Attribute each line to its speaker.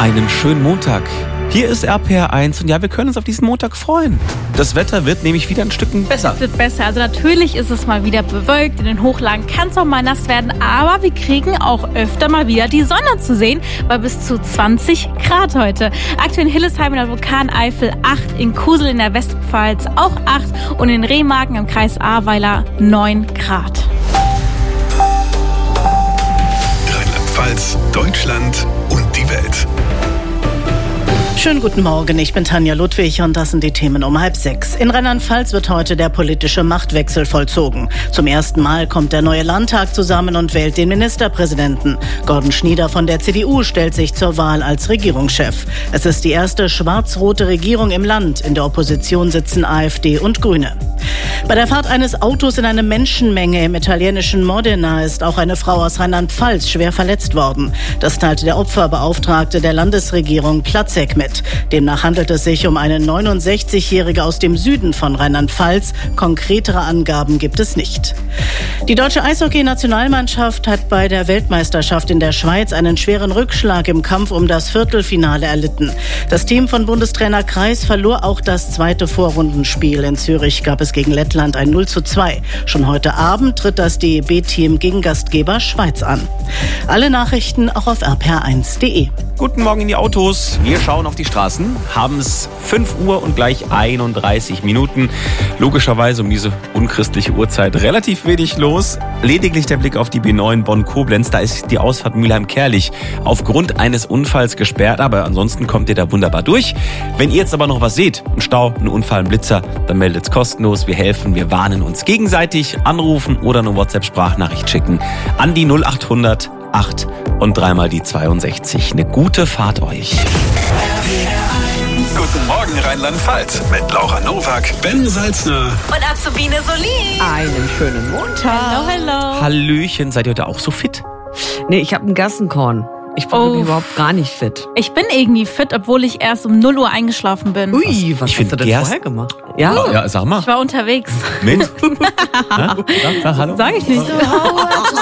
Speaker 1: Einen schönen Montag. Hier ist RPR1 und ja, wir können uns auf diesen Montag freuen. Das Wetter wird nämlich wieder ein Stückchen besser.
Speaker 2: Es wird besser. Also natürlich ist es mal wieder bewölkt. In den Hochlagen kann es auch mal nass werden. Aber wir kriegen auch öfter mal wieder die Sonne zu sehen. Bei bis zu 20 Grad heute. Aktuell in Hillesheim in der Vulkaneifel 8. In Kusel in der Westpfalz auch 8. Und in Remagen im Kreis Ahrweiler 9 Grad.
Speaker 3: Rheinland-Pfalz, Deutschland und die Welt.
Speaker 4: Schönen guten Morgen, ich bin Tanja Ludwig und das sind die Themen um 5:30. In Rheinland-Pfalz wird heute der politische Machtwechsel vollzogen. Zum ersten Mal kommt der neue Landtag zusammen und wählt den Ministerpräsidenten. Gordon Schnieder von der CDU stellt sich zur Wahl als Regierungschef. Es ist die erste schwarz-rote Regierung im Land. In der Opposition sitzen AfD und Grüne. Bei der Fahrt eines Autos in eine Menschenmenge im italienischen Modena ist auch eine Frau aus Rheinland-Pfalz schwer verletzt worden. Das teilte der Opferbeauftragte der Landesregierung Platzek mit. Demnach handelt es sich um eine 69-Jährige aus dem Süden von Rheinland-Pfalz. Konkretere Angaben gibt es nicht. Die deutsche Eishockey-Nationalmannschaft hat bei der Weltmeisterschaft in der Schweiz einen schweren Rückschlag im Kampf um das Viertelfinale erlitten. Das Team von Bundestrainer Kreis verlor auch das zweite Vorrundenspiel. In Zürich gab es gegen Lettland ein 0:2. Schon heute Abend tritt das DEB-Team gegen Gastgeber Schweiz an. Alle Nachrichten auch auf rpr1.de.
Speaker 1: Guten Morgen in die Autos. Wir schauen auf die Straßen, haben es 5 Uhr und gleich 31 Minuten. Logischerweise um diese unchristliche Uhrzeit relativ wenig los. Lediglich der Blick auf die B9 Bonn-Koblenz. Da ist die Ausfahrt Mülheim-Kerlich aufgrund eines Unfalls gesperrt. Aber ansonsten kommt ihr da wunderbar durch. Wenn ihr jetzt aber noch was seht, einen Stau, einen Unfall, einen Blitzer, dann meldet es kostenlos. Wir helfen, wir warnen uns gegenseitig. Anrufen oder eine WhatsApp-Sprachnachricht schicken an die 0800 8 und 3 die 62. Eine gute Fahrt euch.
Speaker 3: Guten Morgen Rheinland-Pfalz mit Laura Nowak, Ben Salzner
Speaker 2: Und Azubine Solin.
Speaker 5: Einen schönen Montag.
Speaker 2: Hello.
Speaker 1: Hallöchen, seid ihr heute auch so fit?
Speaker 5: Nee, ich habe einen Gassenkorn. Ich bin wirklich überhaupt gar nicht fit.
Speaker 2: Ich bin irgendwie fit, obwohl ich erst um 0 Uhr eingeschlafen bin.
Speaker 5: Ui, was
Speaker 1: Ich
Speaker 5: hast du denn
Speaker 1: find
Speaker 5: vorher gemacht? Ja?
Speaker 1: Ja, sag mal.
Speaker 2: Ich war unterwegs.
Speaker 1: Mint? Ja, hallo?
Speaker 2: Sag ich nicht.